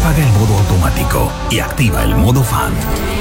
Apaga el modo automático y activa el modo fan.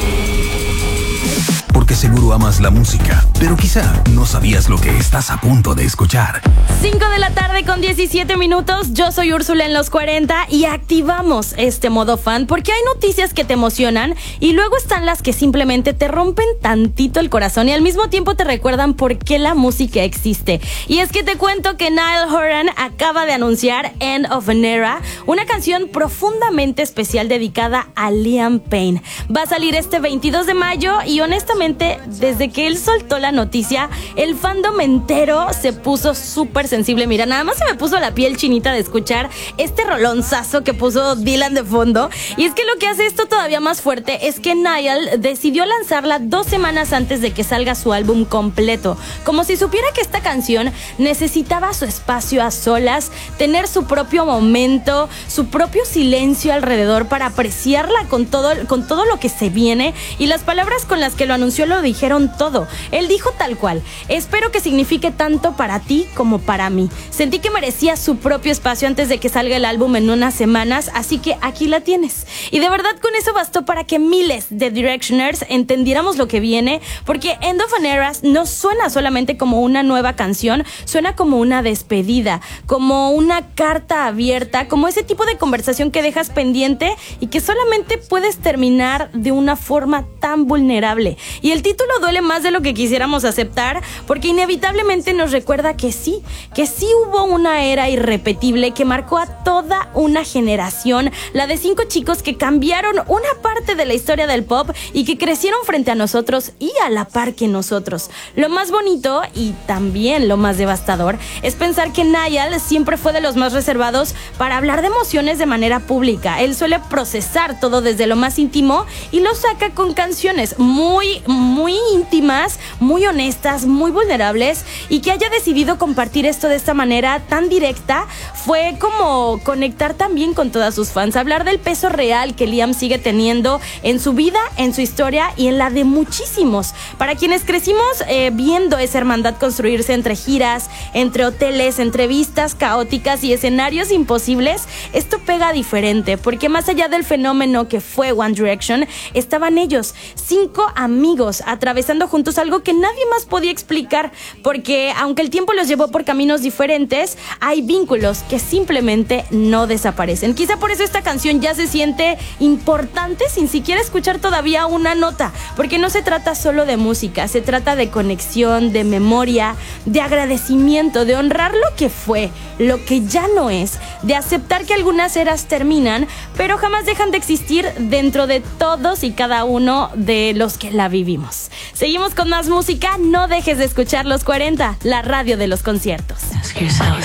Porque seguro amas la música, pero quizá no sabías lo que estás a punto de escuchar. 5 de la tarde con 17 minutos. Yo soy Úrsula en los 40 y activamos este modo fan porque hay noticias que te emocionan y luego están las que simplemente te rompen tantito el corazón y al mismo tiempo te recuerdan por qué la música existe. Y es que te cuento que Niall Horan acaba de anunciar End of an Era, una canción profundamente especial dedicada a Liam Payne. Va a salir este 22 de mayo y honestamente desde que él soltó la noticia, el fandom entero se puso súper sensible. Mira, nada más se me puso la piel chinita de escuchar este rolonzazo que puso Dylan de fondo. Y es que lo que hace esto todavía más fuerte es que Niall decidió lanzarla 2 semanas antes de que salga su álbum completo, como si supiera que esta canción necesitaba su espacio a solas, tener su propio momento, su propio silencio alrededor para apreciarla con todo lo que se viene. Y las palabras con las que lo anunció lo dijeron todo. Él dijo tal cual: espero que signifique tanto para ti como para mí. Sentí que merecía su propio espacio antes de que salga el álbum en unas semanas, así que aquí la tienes. Y de verdad con eso bastó para que miles de Directioners entendiéramos lo que viene, porque End of an Era no suena solamente como una nueva canción, suena como una despedida, como una carta abierta, como ese tipo de conversación que dejas pendiente y que solamente puedes terminar de una forma tan vulnerable. Y el título duele más de lo que quisiéramos aceptar, porque inevitablemente nos recuerda que sí hubo una era irrepetible que marcó a toda una generación, la de 5 chicos que cambiaron una parte de la historia del pop y que crecieron frente a nosotros y a la par que nosotros. Lo más bonito y también lo más devastador es pensar que Niall siempre fue de los más reservados para hablar de emociones de manera pública. Él suele procesar todo desde lo más íntimo y lo saca con canciones muy íntimas, muy honestas, muy vulnerables, y que haya decidido compartir esto de esta manera tan directa fue como conectar también con todas sus fans, hablar del peso real que Liam sigue teniendo en su vida, en su historia y en la de muchísimos. Para quienes crecimos viendo esa hermandad construirse entre giras, entre hoteles, entrevistas caóticas y escenarios imposibles, esto pega diferente, porque más allá del fenómeno que fue One Direction, estaban ellos, 5 amigos atravesando juntos algo que nadie más podía explicar, porque aunque el tiempo los llevó por caminos diferentes, hay vínculos que simplemente no desaparecen. Quizá por eso esta canción ya se siente importante sin siquiera escuchar todavía una nota, porque no se trata solo de música, se trata de conexión, de memoria, de agradecimiento, de honrar lo que fue, lo que ya no es, de aceptar que algunas eras terminan, pero jamás dejan de existir dentro de todos y cada uno de los que la vivimos. Seguimos con más música, no dejes de escuchar Los 40, la radio de los conciertos.